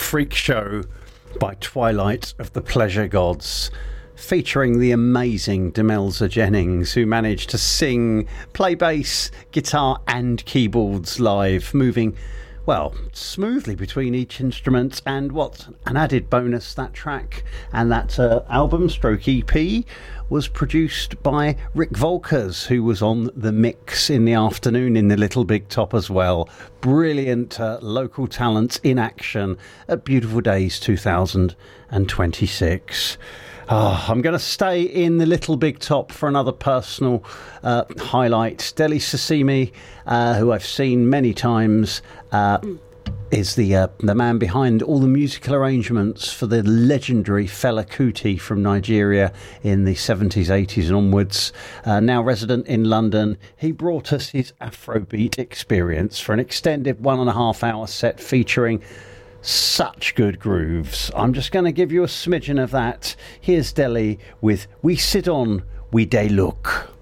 Freak Show by Twilight of the Pleasure Gods, featuring the amazing Demelza Jennings, who managed to sing, play bass, guitar and keyboards live, moving, well, smoothly between each instrument. And what an added bonus, that track and that album stroke EP was produced by Rick Volkers, who was on the mix in the afternoon in the Little Big Top as well. Brilliant local talents in action at Beautiful Days 2026. I'm going to stay in the Little Big Top for another personal highlight. Deli Sasimi, who I've seen many times, is the man behind all the musical arrangements for the legendary Fela Kuti from Nigeria in the 70s, 80s and onwards. Now resident in London, he brought us his Afrobeat experience for an extended 1.5 hour set featuring such good grooves. I'm just going to give you a smidgen of that. Here's Deli with We Sit On, We Day Look.